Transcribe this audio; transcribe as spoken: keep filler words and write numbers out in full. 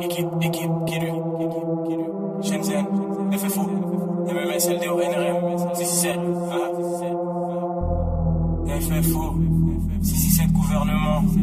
Équipe, équipe, Kilu, Shenzhen, F F O, M M S, L D O, N R M, six six sept, F F O, six six sept gouvernement.